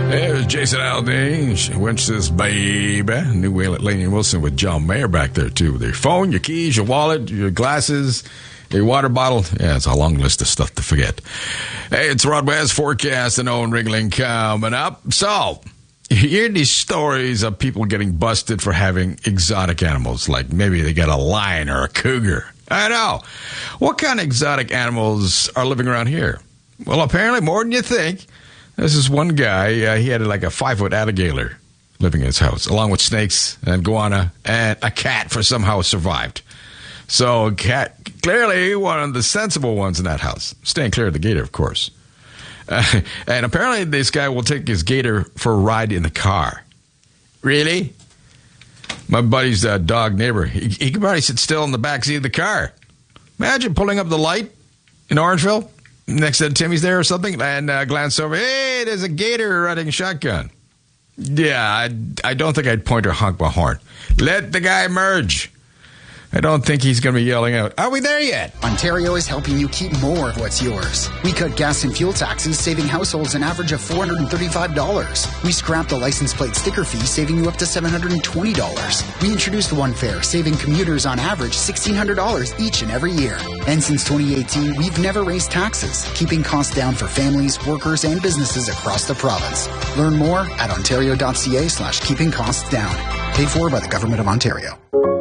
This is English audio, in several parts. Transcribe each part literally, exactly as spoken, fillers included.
There's Jason Aldean, Wences, baby. New Whale at Laney Wilson with John Mayer back there, too. With your phone, your keys, your wallet, your glasses, your water bottle. Yeah, it's a long list of stuff to forget. Hey, it's Rod West forecast and Owen Ringling coming up. So, you hear these stories of people getting busted for having exotic animals, like maybe they got a lion or a cougar. I know. What kind of exotic animals are living around here? Well, apparently more than you think. This is one guy, uh, he had like a five-foot alligator living in his house, along with snakes and iguana, and a cat for somehow survived. So a cat, clearly one of the sensible ones in that house, staying clear of the gator, of course. Uh, and apparently this guy will take his gator for a ride in the car. Really? My buddy's uh, dog neighbor, he, he could probably sit still in the backseat of the car. Imagine pulling up the light in Orangeville. Next to Timmy's there or something, and uh, glance over. Hey, there's a gator riding shotgun. Yeah, I, I don't think I'd point or honk my horn. Let the guy merge. I don't think he's going to be yelling out, are we there yet? Ontario is helping you keep more of what's yours. We cut gas and fuel taxes, saving households an average of four hundred thirty-five dollars. We scrapped the license plate sticker fee, saving you up to seven hundred twenty dollars. We introduced One Fare, saving commuters on average sixteen hundred dollars each and every year. And since twenty eighteen, we've never raised taxes, keeping costs down for families, workers, and businesses across the province. Learn more at ontario.ca slash keeping costs down. Paid for by the Government of Ontario.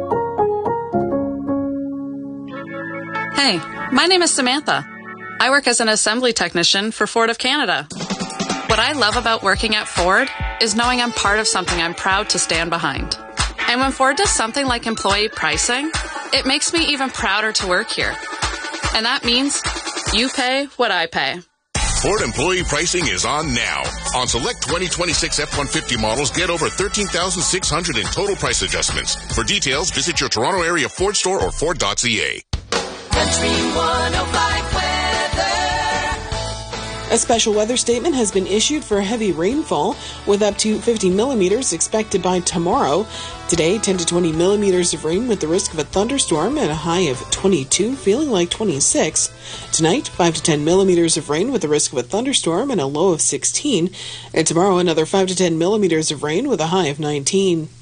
Hey, my name is Samantha. I work as an assembly technician for Ford of Canada. What I love about working at Ford is knowing I'm part of something I'm proud to stand behind. And when Ford does something like employee pricing, it makes me even prouder to work here. And that means you pay what I pay. Ford employee pricing is on now. On select twenty twenty-six F one fifty models, get over thirteen thousand six hundred dollars in total price adjustments. For details, visit your Toronto area Ford store or Ford dot C A. Country one oh five weather. A special weather statement has been issued for heavy rainfall with up to fifty millimeters expected by tomorrow. Today, ten to twenty millimeters of rain with the risk of a thunderstorm and a high of twenty-two, feeling like twenty-six. Tonight, five to ten millimeters of rain with the risk of a thunderstorm and a low of sixteen. And tomorrow, another five to ten millimeters of rain with a high of nineteen.